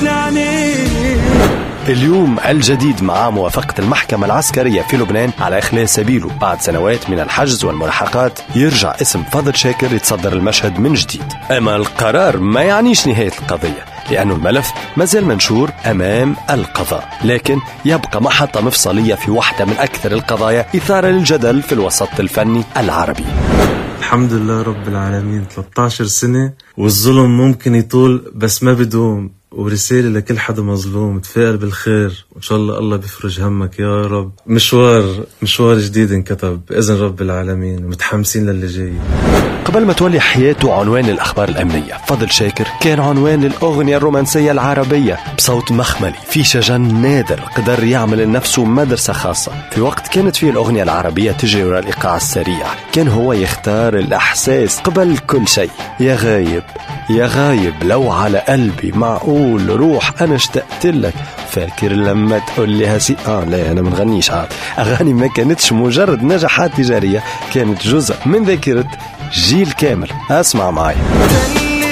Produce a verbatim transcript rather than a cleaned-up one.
لعنين. اليوم الجديد مع موافقة المحكمة العسكرية في لبنان على إخلاء سبيله بعد سنوات من الحجز والملاحقات، يرجع اسم فضل شاكر يتصدر المشهد من جديد. أما القرار ما يعنيش نهاية القضية، لأن الملف ما زال منشور أمام القضاء، لكن يبقى محطة مفصلية في واحدة من أكثر القضايا إثارة للجدل في الوسط الفني العربي. الحمد لله رب العالمين، ثلاثة عشر سنة والظلم ممكن يطول بس ما بدوم، ورسالة لكل حدا مظلوم، تفائل بالخير وإن شاء الله الله بيفرج همك يا رب. مشوار مشوار جديد انكتب بإذن رب العالمين، ومتحمسين للي جاي. قبل ما تولي حياته عنوان الأخبار الأمنية، فضل شاكر كان عنوان الأغنية الرومانسية العربية بصوت مخملي في شجن نادر، قدر يعمل لنفسه مدرسة خاصة. في وقت كانت فيه الأغنية العربية تجري وراء الإيقاع السريع، كان هو يختار الإحساس قبل كل شيء. يا غايب يا غايب لو على قلبي، معقول روح أنا اشتقت لك، فاكر لما تقول لي هسي آه لا أنا منغنيش عاد. أغاني ما كانتش مجرد نجاحات تجارية، كانت جزء من ذاكرة جيل كامل. أسمع معي.